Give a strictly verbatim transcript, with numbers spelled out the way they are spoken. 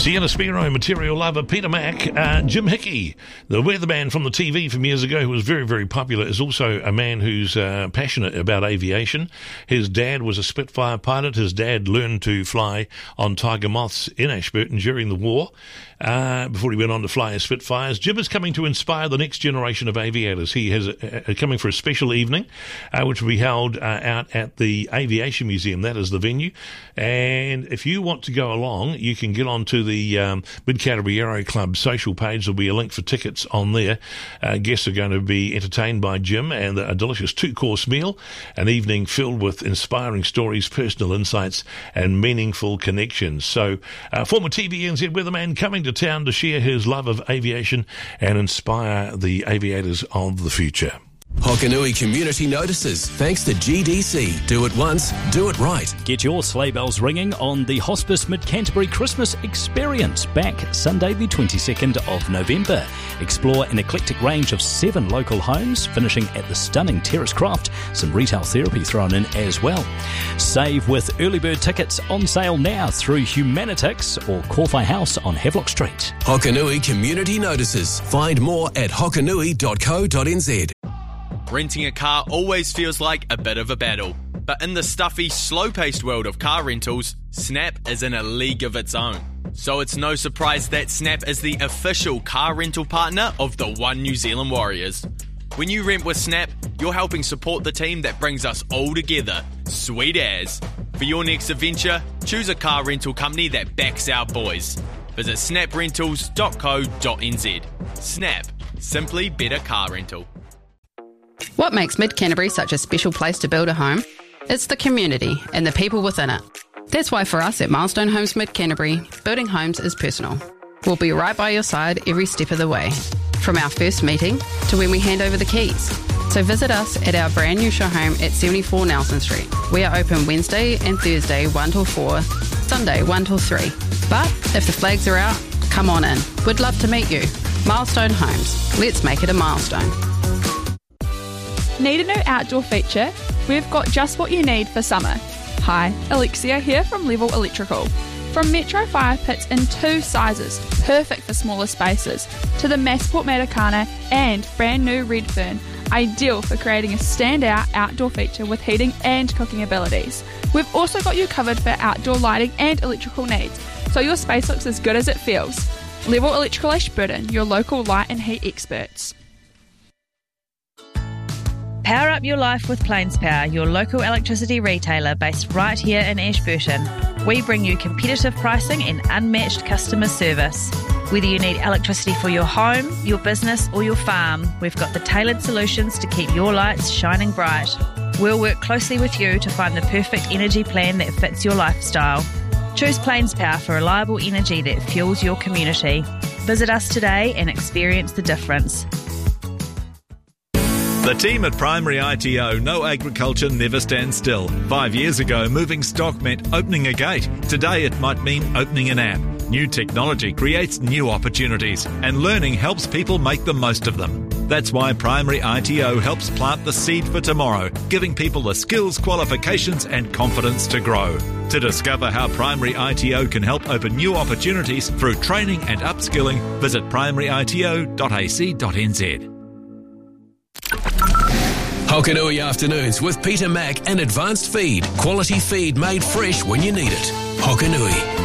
Sienna Spiro, material lover, Peter Mack, uh, Jim Hickey, the weatherman from the T V from years ago who was very, very popular, is also a man who's uh, passionate about aviation. His dad was a Spitfire pilot. His dad learned to fly on Tiger Moths in Ashburton during the war uh, before he went on to fly his Spitfires. Jim is coming to inspire the next generation of aviators. He has a, a, coming for a special evening, uh, which will be held uh, out at the Aviation Museum. That is the venue. And if you want to go along, you can get on to the um, Mid-Canterbury Aero Club social page. There'll be a link for tickets on there. Uh, guests are going to be entertained by Jim and a delicious two-course meal, an evening filled with inspiring stories, personal insights and meaningful connections. So uh, former T V N Z weatherman coming to town to share his love of aviation and inspire the aviators of the future. Hokanui Community notices. Thanks to G D C. Do it once, do it right. Get your sleigh bells ringing on the Hospice Mid-Canterbury Christmas Experience, back Sunday the twenty-second of November. Explore an eclectic range of seven local homes, finishing at the stunning Terrace Croft. Some retail therapy thrown in as well. Save with early bird tickets on sale now through Humanitix or Corfi House on Havelock Street. Hokanui Community notices. Find more at hokanui dot co dot n z. Renting a car always feels like a bit of a battle. But in the stuffy, slow-paced world of car rentals, Snap is in a league of its own. So it's no surprise that Snap is the official car rental partner of the One New Zealand Warriors. When you rent with Snap, you're helping support the team that brings us all together. Sweet as. For your next adventure, choose a car rental company that backs our boys. Visit snap rentals dot co dot n z. Snap. Simply better car rental. What makes Mid-Canterbury such a special place to build a home? It's the community and the people within it. That's why for us at Milestone Homes Mid-Canterbury, building homes is personal. We'll be right by your side every step of the way, from our first meeting to when we hand over the keys. So visit us at our brand new show home at seventy-four Nelson Street. We are open Wednesday and Thursday one till four, Sunday one till three. But if the flags are out, come on in. We'd love to meet you. Milestone Homes. Let's make it a milestone. Need a new outdoor feature? We've got just what you need for summer. Hi, Alexia here from Level Electrical. From Metro fire pits in two sizes, perfect for smaller spaces, to the Massport Matakana and brand new Redfern, ideal for creating a standout outdoor feature with heating and cooking abilities. We've also got you covered for outdoor lighting and electrical needs, so your space looks as good as it feels. Level Electrical Ashburton, your local light and heat experts. Power up your life with Plains Power, your local electricity retailer based right here in Ashburton. We bring you competitive pricing and unmatched customer service. Whether you need electricity for your home, your business or your farm, we've got the tailored solutions to keep your lights shining bright. We'll work closely with you to find the perfect energy plan that fits your lifestyle. Choose Plains Power for reliable energy that fuels your community. Visit us today and experience the difference. The team at Primary I T O know agriculture never stands still. Five years ago, moving stock meant opening a gate. Today, it might mean opening an app. New technology creates new opportunities, and learning helps people make the most of them. That's why Primary I T O helps plant the seed for tomorrow, giving people the skills, qualifications and confidence to grow. To discover how Primary I T O can help open new opportunities through training and upskilling, visit primary I T O dot a c dot n z. Hokanui Afternoons with Peter Mack and Advanced Feed. Quality feed made fresh when you need it. Hokanui.